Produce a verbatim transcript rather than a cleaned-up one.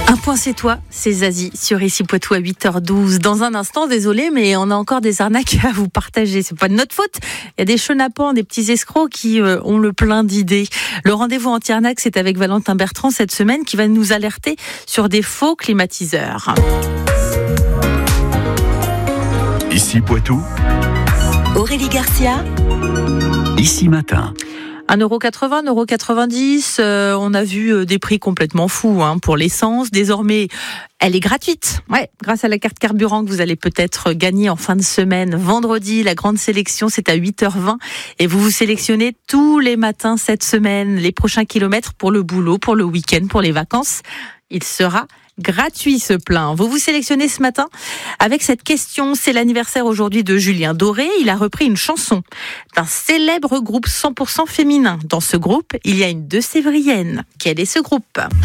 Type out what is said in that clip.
Un point c'est toi, c'est Zazie sur Ici Poitou à huit heures douze. Dans un instant, désolé, mais on a encore des arnaques à vous partager. C'est pas de notre faute. Il y a des chenapans, des petits escrocs qui euh, ont le plein d'idées. Le rendez-vous anti-arnaque, c'est avec Valentin Bertrand cette semaine qui va nous alerter sur des faux climatiseurs. Ici Poitou, Aurélie Garcia, Ici Matin. un euro quatre-vingts, un euro quatre-vingt-dix, euh, on a vu euh, des prix complètement fous hein, pour l'essence. Désormais, elle est gratuite. Ouais, grâce à la carte carburant que vous allez peut-être gagner en fin de semaine. Vendredi, la grande sélection, c'est à huit heures vingt. Et vous vous sélectionnez tous les matins cette semaine les prochains kilomètres pour le boulot, pour le week-end, pour les vacances. Il sera gratuit ce plein. Vous vous sélectionnez ce matin avec cette question. C'est l'anniversaire aujourd'hui de Julien Doré. Il a repris une chanson d'un célèbre groupe cent pour cent féminin. Dans ce groupe, il y a une De Sévrienne. Quel est ce groupe ?